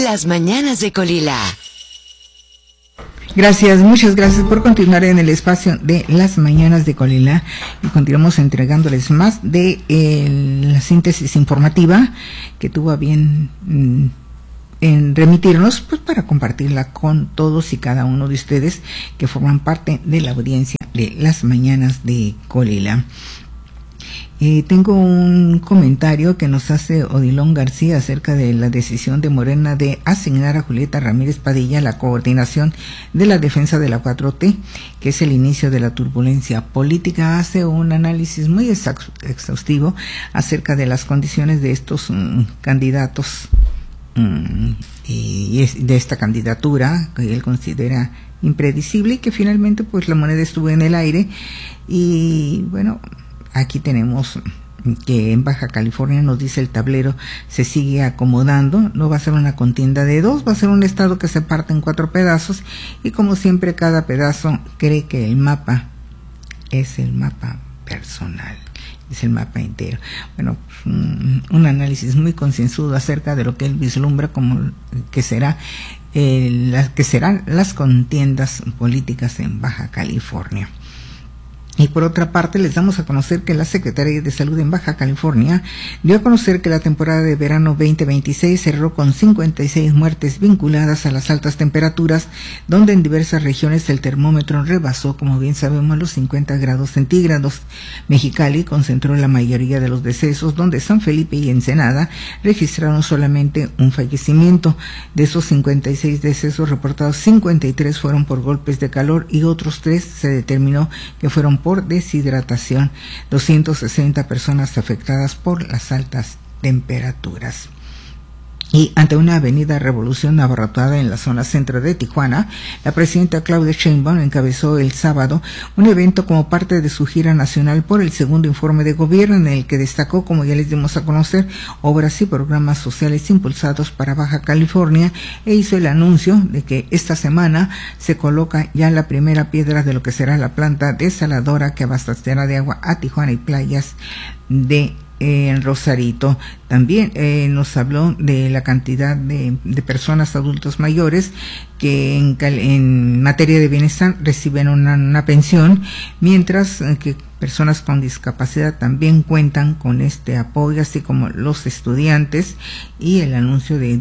Las mañanas de Colila. Gracias, muchas gracias por continuar en el espacio de Las Mañanas de Colila y continuamos entregándoles más de la síntesis informativa que tuvo a bien en remitirnos, pues para compartirla con todos y cada uno de ustedes que forman parte de la audiencia de Las Mañanas de Colila. Tengo un comentario que nos hace Odilón García acerca de la decisión de Morena de asignar a Julieta Ramírez Padilla la coordinación de la defensa de la 4T, que es el inicio de la turbulencia política. Hace un análisis muy exhaustivo acerca de las condiciones de estos candidatos y de esta candidatura que él considera impredecible y que finalmente pues la moneda estuvo en el aire. Y bueno, aquí tenemos que en Baja California, nos dice el tablero, se sigue acomodando, no va a ser una contienda de dos, va a ser un estado que se parte en 4 pedazos y como siempre cada pedazo cree que el mapa es el mapa personal, es el mapa entero. Bueno, un análisis muy concienzudo acerca de lo que él vislumbra como que serán las contiendas políticas en Baja California. Y por otra parte, les damos a conocer que la Secretaría de Salud en Baja California dio a conocer que la temporada de verano 2026 cerró con 56 muertes vinculadas a las altas temperaturas, donde en diversas regiones el termómetro rebasó, como bien sabemos, los 50 grados centígrados. Mexicali concentró la mayoría de los decesos, donde San Felipe y Ensenada registraron solamente un fallecimiento. De esos 56 decesos reportados, 53 fueron por golpes de calor y otros 3 se determinó que fueron por deshidratación, 260 personas afectadas por las altas temperaturas. Y ante una avenida Revolución abarrotada en la zona centro de Tijuana, la presidenta Claudia Sheinbaum encabezó el sábado un evento como parte de su gira nacional por el segundo informe de gobierno, en el que destacó, como ya les dimos a conocer, obras y programas sociales impulsados para Baja California, e hizo el anuncio de que esta semana se coloca ya la primera piedra de lo que será la planta desaladora que abastecerá de agua a Tijuana y playas de en Rosarito. También nos habló de la cantidad de personas adultos mayores que en materia de bienestar reciben una pensión, mientras que personas con discapacidad también cuentan con este apoyo, así como los estudiantes, y el anuncio de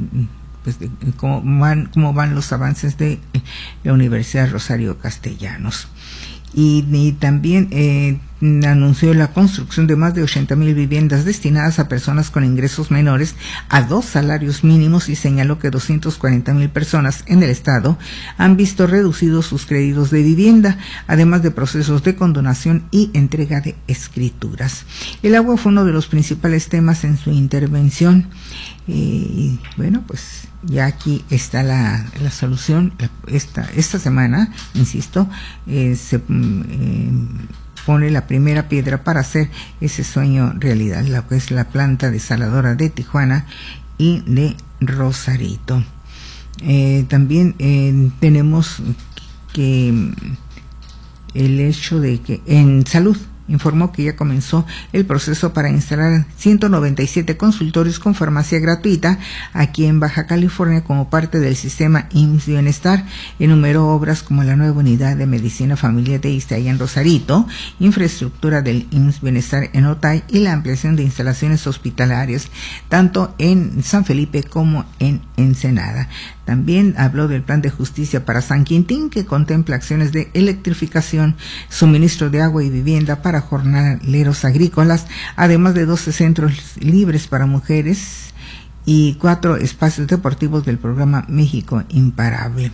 cómo van los avances de la Universidad Rosario Castellanos. Y también anunció la construcción de más de 80,000 viviendas destinadas a personas con ingresos menores a 2 salarios mínimos, y señaló que 240,000 personas en el estado han visto reducidos sus créditos de vivienda, además de procesos de condonación y entrega de escrituras. El agua fue uno de los principales temas en su intervención. Y bueno, pues ya aquí está la solución. Esta semana, insisto, se pone la primera piedra para hacer ese sueño realidad, lo que es la planta desaladora de Tijuana y de Rosarito. También tenemos que el hecho de que en salud informó que ya comenzó el proceso para instalar 197 consultorios con farmacia gratuita aquí en Baja California como parte del sistema IMSS Bienestar. Enumeró obras como la nueva unidad de medicina familiar de Iztaya en Rosarito, infraestructura del IMSS Bienestar en Otay y la ampliación de instalaciones hospitalarias tanto en San Felipe como en Ensenada. También habló del plan de justicia para San Quintín, que contempla acciones de electrificación, suministro de agua y vivienda para jornaleros agrícolas, además de 12 centros libres para mujeres y 4 espacios deportivos del programa México Imparable.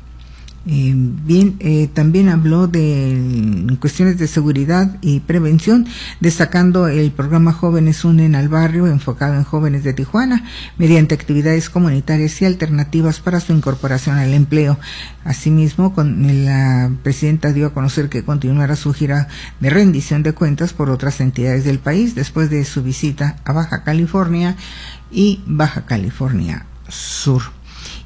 También habló de cuestiones de seguridad y prevención, destacando el programa Jóvenes Unen al Barrio, enfocado en jóvenes de Tijuana, mediante actividades comunitarias y alternativas para su incorporación al empleo. Asimismo, la presidenta dio a conocer que continuará su gira de rendición de cuentas por otras entidades del país después de su visita a Baja California y Baja California Sur.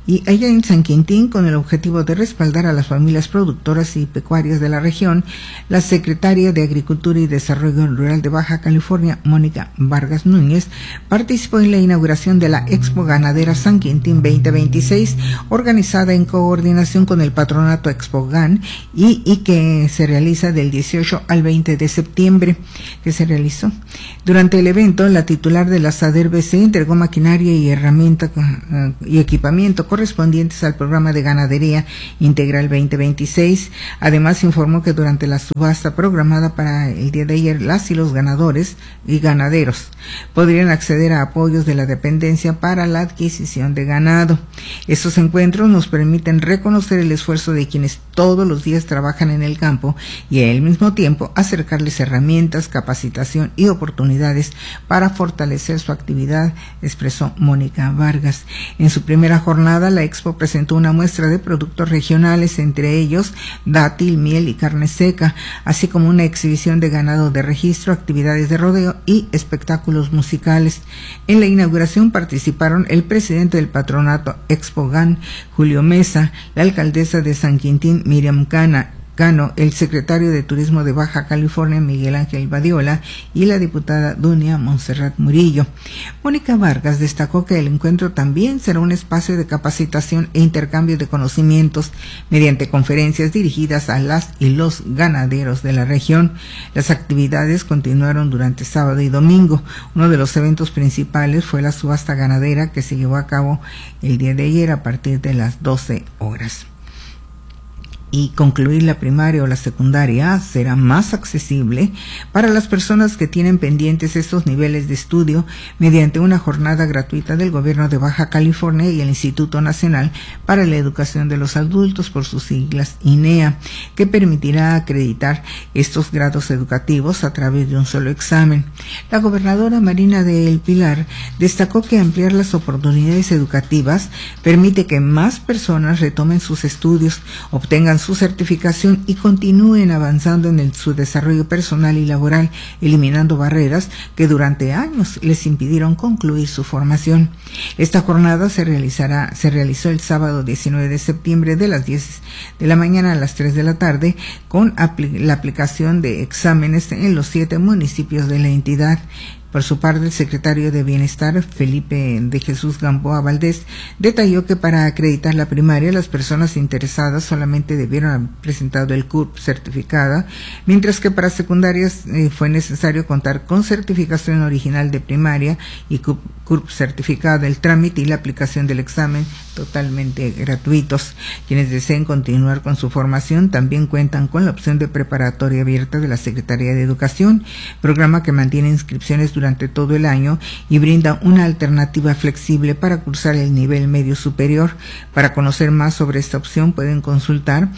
Y allá en San Quintín, con el objetivo de respaldar a las familias productoras y pecuarias de la región, la secretaria de Agricultura y Desarrollo Rural de Baja California, Mónica Vargas Núñez, participó en la inauguración de la Expo Ganadera San Quintín 2026, organizada en coordinación con el patronato Expogan y que se realiza del 18 al 20 de septiembre, que se realizó. Durante el evento, la titular de la SADER BC entregó maquinaria y herramienta y equipamiento correspondientes al programa de ganadería integral 2026. Además, informó que durante la subasta programada para el día de ayer, las y los ganadores y ganaderos podrían acceder a apoyos de la dependencia para la adquisición de ganado. Estos encuentros nos permiten reconocer el esfuerzo de quienes todos los días trabajan en el campo y al mismo tiempo acercarles herramientas, capacitación y oportunidades para fortalecer su actividad, expresó Mónica Vargas. En su primera jornada, la Expo presentó una muestra de productos regionales, entre ellos dátil, miel y carne seca, así como una exhibición de ganado de registro, actividades de rodeo y espectáculos musicales. En la inauguración participaron el presidente del patronato Expogan, Julio Mesa, la alcaldesa de San Quintín, Miriam Cano, el secretario de Turismo de Baja California, Miguel Ángel Badiola, y la diputada Dunia Montserrat Murillo. Mónica Vargas destacó que el encuentro también será un espacio de capacitación e intercambio de conocimientos mediante conferencias dirigidas a las y los ganaderos de la región. Las actividades continuaron durante sábado y domingo. Uno de los eventos principales fue la subasta ganadera que se llevó a cabo el día de ayer a partir de las 12 horas. Y concluir la primaria o la secundaria será más accesible para las personas que tienen pendientes estos niveles de estudio mediante una jornada gratuita del Gobierno de Baja California y el Instituto Nacional para la Educación de los Adultos, por sus siglas INEA, que permitirá acreditar estos grados educativos a través de un solo examen. La gobernadora Marina del Pilar destacó que ampliar las oportunidades educativas permite que más personas retomen sus estudios, obtengan su certificación y continúen avanzando en su desarrollo personal y laboral, eliminando barreras que durante años les impidieron concluir su formación. Esta jornada se realizó el sábado 19 de septiembre de las 10 de la mañana a las 3 de la tarde con la aplicación de exámenes en los 7 municipios de la entidad. Por su parte, el secretario de Bienestar, Felipe de Jesús Gamboa Valdés, detalló que para acreditar la primaria, las personas interesadas solamente debieron haber presentado el CURP certificada, mientras que para secundarias fue necesario contar con certificación original de primaria y CURP certificada. El trámite y la aplicación del examen totalmente gratuitos. Quienes deseen continuar con su formación también cuentan con la opción de preparatoria abierta de la Secretaría de Educación, programa que mantiene inscripciones durante todo el año y brinda una alternativa flexible para cursar el nivel medio superior. Para conocer más sobre esta opción pueden consultar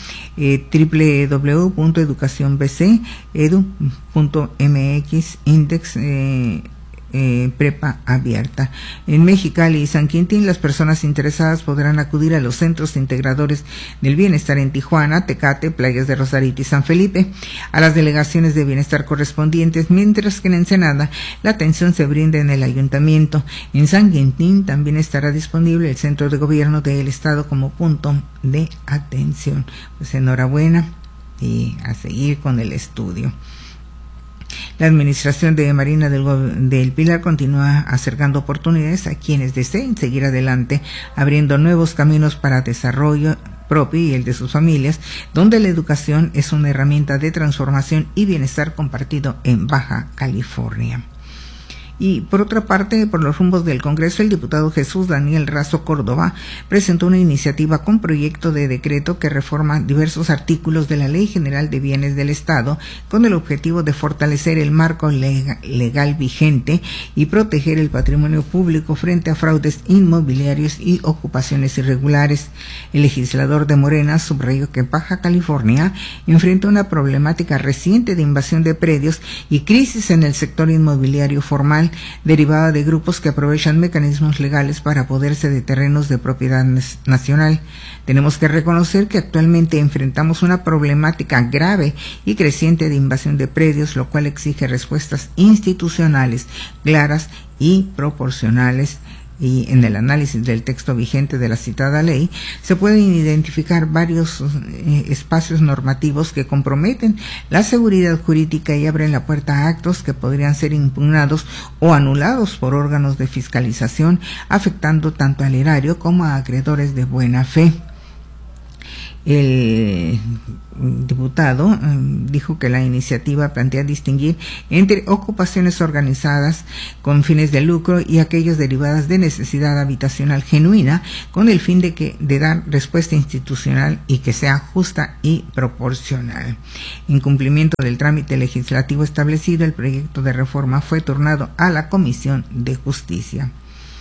www.educacionbc.edu.mx index prepa abierta. En Mexicali y San Quintín, las personas interesadas podrán acudir a los centros integradores del bienestar en Tijuana, Tecate, Playas de Rosarito y San Felipe, a las delegaciones de bienestar correspondientes, mientras que en Ensenada la atención se brinda en el ayuntamiento. En San Quintín también estará disponible el centro de gobierno del estado como punto de atención. Pues enhorabuena y a seguir con el estudio. La administración de Marina del Pilar continúa acercando oportunidades a quienes deseen seguir adelante, abriendo nuevos caminos para desarrollo propio y el de sus familias, donde la educación es una herramienta de transformación y bienestar compartido en Baja California. Y por otra parte, por los rumbos del Congreso, el diputado Jesús Daniel Razo Córdoba presentó una iniciativa con proyecto de decreto que reforma diversos artículos de la Ley General de Bienes del Estado con el objetivo de fortalecer el marco legal vigente y proteger el patrimonio público frente a fraudes inmobiliarios y ocupaciones irregulares. El legislador de Morena subrayó que Baja California enfrenta una problemática reciente de invasión de predios y crisis en el sector inmobiliario formal, derivada de grupos que aprovechan mecanismos legales para apoderarse de terrenos de propiedad nacional. Tenemos que reconocer que actualmente enfrentamos una problemática grave y creciente de invasión de predios, lo cual exige respuestas institucionales claras y proporcionales, y en el análisis del texto vigente de la citada ley, se pueden identificar varios espacios normativos que comprometen la seguridad jurídica y abren la puerta a actos que podrían ser impugnados o anulados por órganos de fiscalización, afectando tanto al erario como a acreedores de buena fe. El diputado dijo que la iniciativa plantea distinguir entre ocupaciones organizadas con fines de lucro y aquellas derivadas de necesidad habitacional genuina, con el fin de dar respuesta institucional y que sea justa y proporcional. En cumplimiento del trámite legislativo establecido, el proyecto de reforma fue turnado a la Comisión de Justicia.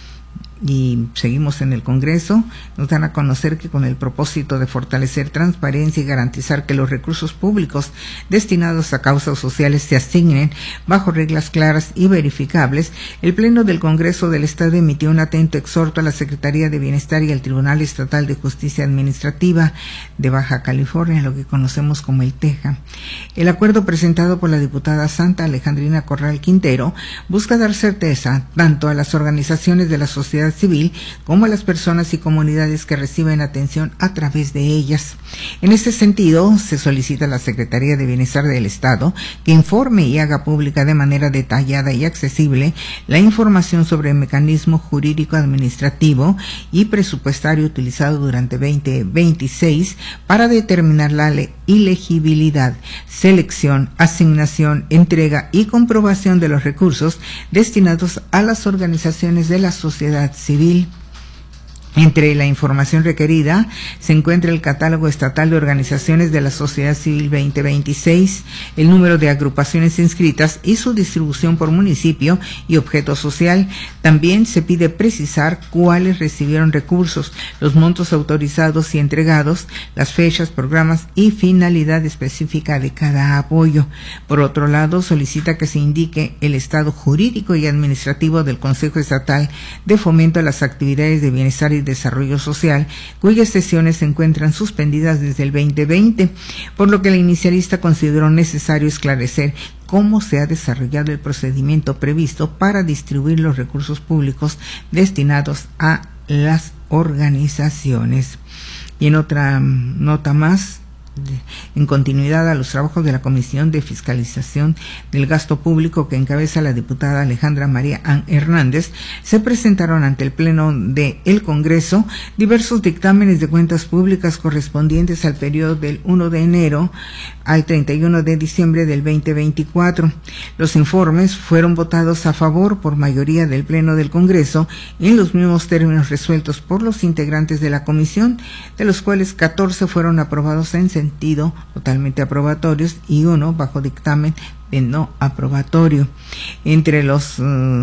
Y seguimos en el Congreso. Nos dan a conocer que con el propósito de fortalecer transparencia y garantizar que los recursos públicos destinados a causas sociales se asignen bajo reglas claras y verificables, el Pleno del Congreso del Estado emitió un atento exhorto a la Secretaría de Bienestar y al Tribunal Estatal de Justicia Administrativa de Baja California, lo que conocemos como el TEJA. El acuerdo presentado por la diputada Santa Alejandrina Corral Quintero busca dar certeza tanto a las organizaciones de la sociedad civil como a las personas y comunidades que reciben atención a través de ellas. En este sentido, se solicita a la Secretaría de Bienestar del Estado que informe y haga pública de manera detallada y accesible la información sobre el mecanismo jurídico, administrativo y presupuestario utilizado durante 2026 para determinar la elegibilidad, selección, asignación, entrega y comprobación de los recursos destinados a las organizaciones de la sociedad civil. Entre la información requerida se encuentra el Catálogo Estatal de Organizaciones de la Sociedad Civil 2026, el número de agrupaciones inscritas y su distribución por municipio y objeto social. También se pide precisar cuáles recibieron recursos, los montos autorizados y entregados, las fechas, programas y finalidad específica de cada apoyo. Por otro lado, solicita que se indique el estado jurídico y administrativo del Consejo Estatal de Fomento a las Actividades de Bienestar y Desarrollo Social, cuyas sesiones se encuentran suspendidas desde el 2020, por lo que la inicialista consideró necesario esclarecer cómo se ha desarrollado el procedimiento previsto para distribuir los recursos públicos destinados a las organizaciones. Y en otra nota más, en continuidad a los trabajos de la Comisión de Fiscalización del Gasto Público que encabeza la diputada Alejandra María Hernández, se presentaron ante el Pleno del Congreso diversos dictámenes de cuentas públicas correspondientes al periodo del 1 de enero al 31 de diciembre del 2024. Los informes fueron votados a favor por mayoría del Pleno del Congreso en los mismos términos resueltos por los integrantes de la comisión, de los cuales 14 fueron aprobados en sentido totalmente aprobatorios y 1 bajo dictamen de no aprobatorio. Entre los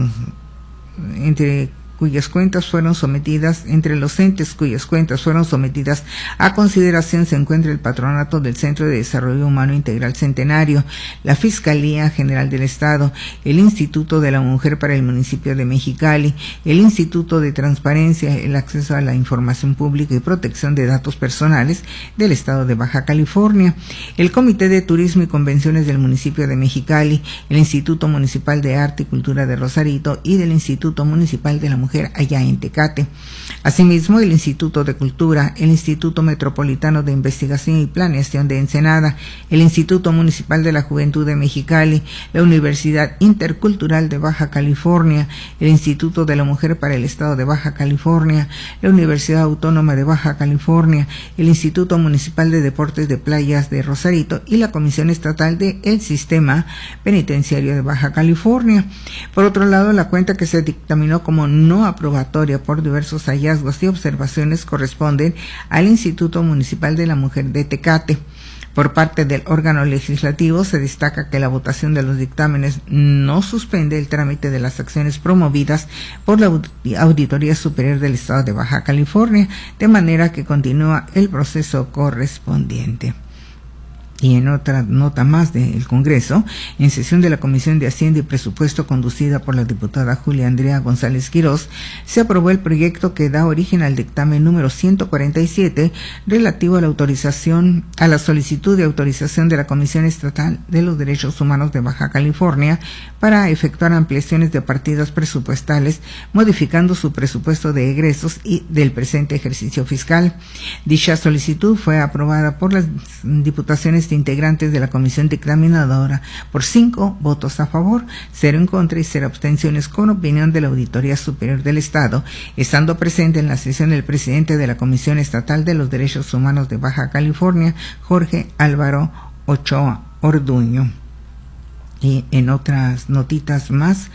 cuyas cuentas fueron sometidas, entre los entes cuyas cuentas fueron sometidas a consideración se encuentra el Patronato del Centro de Desarrollo Humano Integral Centenario, la Fiscalía General del Estado, el Instituto de la Mujer para el municipio de Mexicali, el Instituto de Transparencia, el Acceso a la Información Pública y Protección de Datos Personales del Estado de Baja California, el Comité de Turismo y Convenciones del municipio de Mexicali, el Instituto Municipal de Arte y Cultura de Rosarito y del Instituto Municipal de la Mujer allá en Tecate. Asimismo, el Instituto de Cultura, el Instituto Metropolitano de Investigación y Planeación de Ensenada, el Instituto Municipal de la Juventud de Mexicali, la Universidad Intercultural de Baja California, el Instituto de la Mujer para el Estado de Baja California, la Universidad Autónoma de Baja California, el Instituto Municipal de Deportes de Playas de Rosarito y la Comisión Estatal del Sistema Penitenciario de Baja California. Por otro lado, la cuenta que se dictaminó como no aprobatoria por diversos hallazgos y observaciones corresponden al Instituto Municipal de la Mujer de Tecate. Por parte del órgano legislativo se destaca que la votación de los dictámenes no suspende el trámite de las acciones promovidas por la Auditoría Superior del Estado de Baja California, de manera que continúa el proceso correspondiente. Y en otra nota más del Congreso, en sesión de la Comisión de Hacienda y Presupuesto conducida por la diputada Julia Andrea González Quirós, se aprobó el proyecto que da origen al dictamen número 147 relativo a la solicitud de autorización de la Comisión Estatal de los Derechos Humanos de Baja California para efectuar ampliaciones de partidas presupuestales, modificando su presupuesto de egresos y del presente ejercicio fiscal. Dicha solicitud fue aprobada por las diputaciones integrantes de la comisión dictaminadora por 5 votos a favor, 0 en contra y 0 abstenciones, con opinión de la Auditoría Superior del Estado, estando presente en la sesión el presidente de la Comisión Estatal de los Derechos Humanos de Baja California, Jorge Álvaro Ochoa Orduño. Y en otras notitas más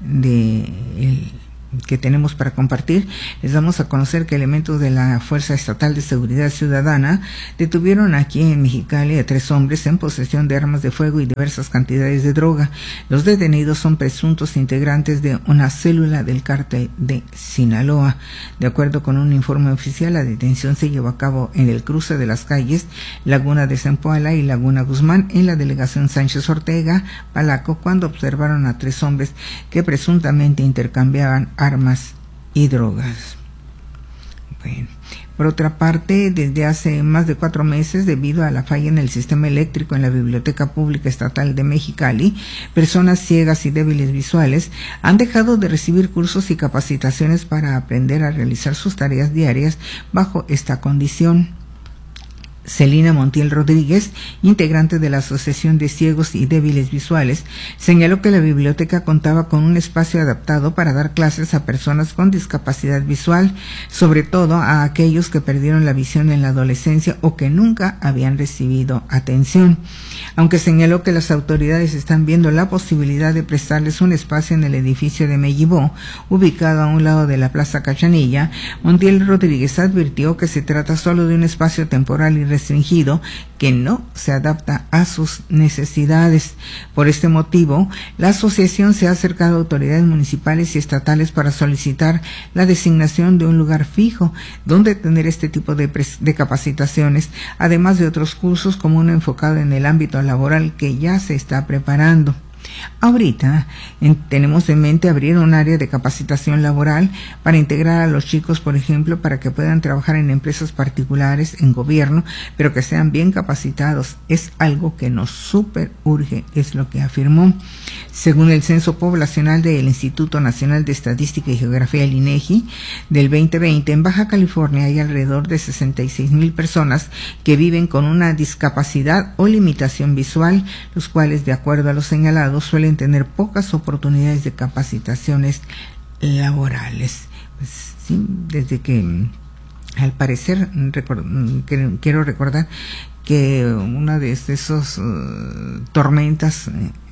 que tenemos para compartir, les damos a conocer que elementos de la Fuerza Estatal de Seguridad Ciudadana detuvieron aquí en Mexicali a 3 hombres en posesión de armas de fuego y diversas cantidades de droga. Los detenidos son presuntos integrantes de una célula del cártel de Sinaloa. De acuerdo con un informe oficial, la detención se llevó a cabo en el cruce de las calles Laguna de Zempoala y Laguna Guzmán en la delegación Sánchez Ortega, Palaco, cuando observaron a 3 hombres que presuntamente intercambiaban armas y drogas. Bueno, por otra parte, desde hace más de 4 meses, debido a la falla en el sistema eléctrico en la Biblioteca Pública Estatal de Mexicali, personas ciegas y débiles visuales han dejado de recibir cursos y capacitaciones para aprender a realizar sus tareas diarias bajo esta condición. Celina Montiel Rodríguez, integrante de la Asociación de Ciegos y Débiles Visuales, señaló que la biblioteca contaba con un espacio adaptado para dar clases a personas con discapacidad visual, sobre todo a aquellos que perdieron la visión en la adolescencia o que nunca habían recibido atención. Aunque señaló que las autoridades están viendo la posibilidad de prestarles un espacio en el edificio de Mellibó, ubicado a un lado de la Plaza Cachanilla, Montiel Rodríguez advirtió que se trata solo de un espacio temporal y restringido que no se adapta a sus necesidades. Por este motivo, la asociación se ha acercado a autoridades municipales y estatales para solicitar la designación de un lugar fijo donde tener este tipo de capacitaciones, además de otros cursos como uno enfocado en el ámbito laboral que ya se está preparando. Ahorita tenemos en mente abrir un área de capacitación laboral para integrar a los chicos, por ejemplo, para que puedan trabajar en empresas particulares, en gobierno, pero que sean bien capacitados. Es algo que nos súper urge, es lo que afirmó. Según el censo poblacional del Instituto Nacional de Estadística y Geografía, el INEGI, del 2020, en Baja California hay alrededor de 66,000 personas que viven con una discapacidad o limitación visual, los cuales, de acuerdo a los señalados, suelen tener pocas oportunidades de capacitaciones laborales. Pues, sí, desde que, al parecer, quiero recordar que una de esas tormentas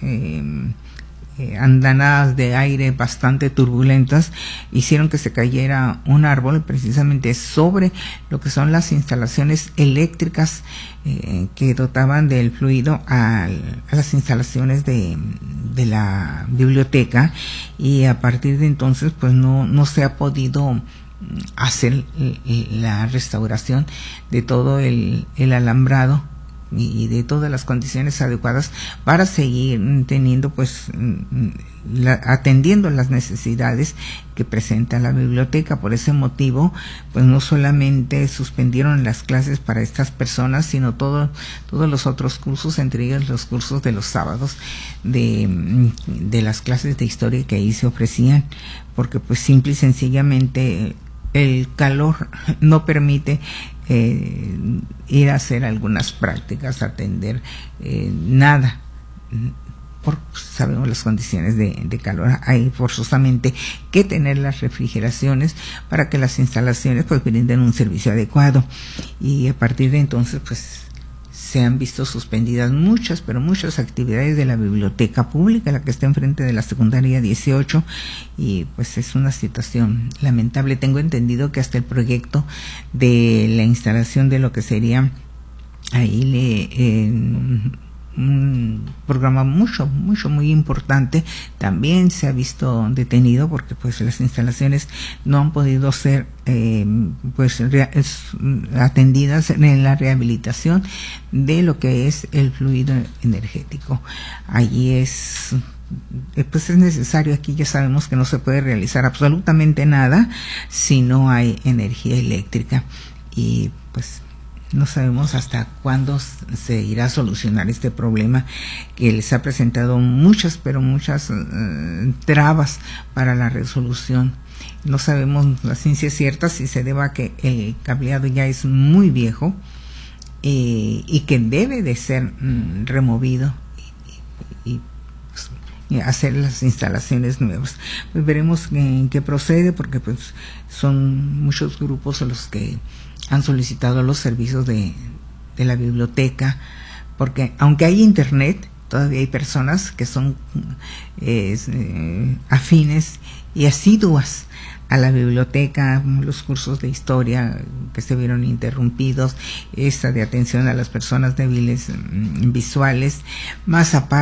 andanadas de aire bastante turbulentas hicieron que se cayera un árbol precisamente sobre lo que son las instalaciones eléctricas que dotaban del fluido a las instalaciones de la biblioteca, y a partir de entonces pues no se ha podido hacer la restauración de todo el alambrado y de todas las condiciones adecuadas para seguir teniendo atendiendo las necesidades que presenta la biblioteca. Por ese motivo, pues no solamente suspendieron las clases para estas personas, sino todos los otros cursos, entre ellos los cursos de los sábados de las clases de historia que ahí se ofrecían, porque pues simple y sencillamente el calor no permite ir a hacer algunas prácticas, atender nada, porque sabemos las condiciones de calor. Hay forzosamente que tener las refrigeraciones para que las instalaciones pues brinden un servicio adecuado, y a partir de entonces pues se han visto suspendidas muchas actividades de la biblioteca pública, la que está enfrente de la secundaria 18, y pues es una situación lamentable. Tengo entendido que hasta el proyecto de la instalación de lo que sería ahí un programa muy importante, también se ha visto detenido porque pues las instalaciones no han podido ser atendidas en la rehabilitación de lo que es el fluido energético. Allí es necesario. Aquí ya sabemos que no se puede realizar absolutamente nada si no hay energía eléctrica, y pues no sabemos hasta cuándo se irá a solucionar este problema que les ha presentado muchas trabas para la resolución. No sabemos la ciencia cierta si se deba a que el cableado ya es muy viejo y que debe de ser removido y hacer las instalaciones nuevas. Pues veremos en qué procede, porque pues son muchos grupos los que han solicitado los servicios de la biblioteca, porque aunque hay internet, todavía hay personas que son afines y asiduas a la biblioteca, los cursos de historia que se vieron interrumpidos, esta de atención a las personas débiles visuales, más aparte